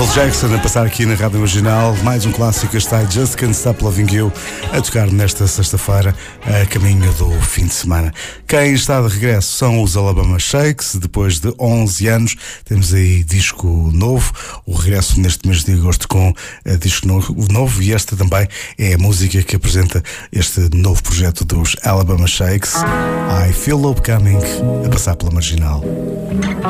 Michael Jackson a passar aqui na Rádio Original, mais um clássico, está Just Can't Stop Loving You, a tocar nesta sexta-feira, a caminho do fim de semana. Quem está de regresso são os Alabama Shakes, depois de 11 anos, temos aí disco novo, o regresso neste mês de agosto com disco novo, e esta também é a música que apresenta este novo projeto dos Alabama Shakes, I Feel Love Coming, a passar pela Marginal.